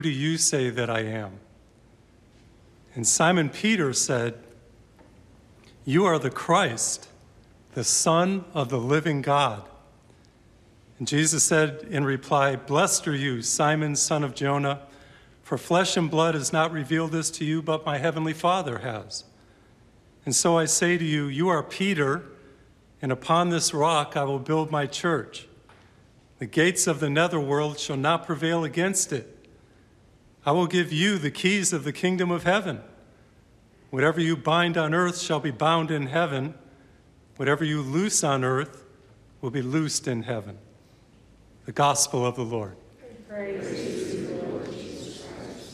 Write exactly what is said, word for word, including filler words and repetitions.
do you say that I am?" And Simon Peter said, "You are the Christ, the Son of the living God." And Jesus said in reply, "Blessed are you, Simon, son of Jonah, for flesh and blood has not revealed this to you, but my heavenly Father has. And so I say to you, you are Peter, and upon this rock I will build my church. The gates of the netherworld shall not prevail against it. I will give you the keys of the kingdom of heaven. Whatever you bind on earth shall be bound in heaven. Whatever you loose on earth will be loosed in heaven." The gospel of the Lord. Praise